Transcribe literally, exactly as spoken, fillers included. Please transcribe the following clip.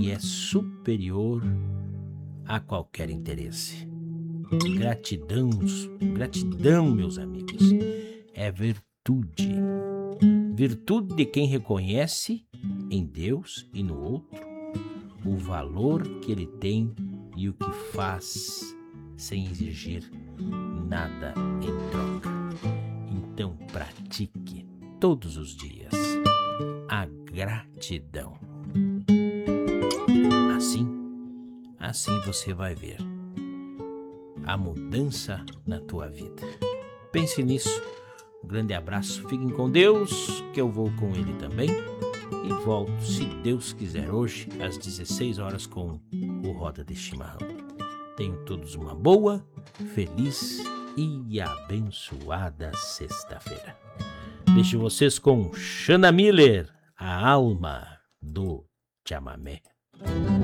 que é superior a qualquer interesse. Gratidão, gratidão, meus amigos, é virtude. Virtude de quem reconhece em Deus e no outro o valor que ele tem e o que faz sem exigir nada em troca. Então pratique todos os dias a gratidão. Assim, assim você vai ver a mudança na tua vida. Pense nisso. Um grande abraço, fiquem com Deus, que eu vou com Ele também. E volto, se Deus quiser, hoje às dezesseis horas com o Roda de Chimarrão. Tenham todos uma boa, feliz e abençoada sexta-feira. Deixo vocês com Xana Miller, a alma do chamamé.